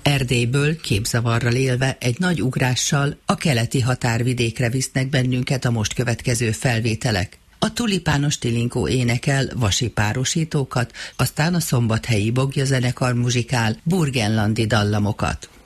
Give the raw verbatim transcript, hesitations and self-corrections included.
Erdélyből képzavarral élve egy nagy ugrással a keleti határvidékre visznek bennünket a most következő felvételek. A tulipános Tilinkó énekel vasi párosítókat, aztán a szombathelyi Bogja zenekar muzsikál burgenlandi dallamokat.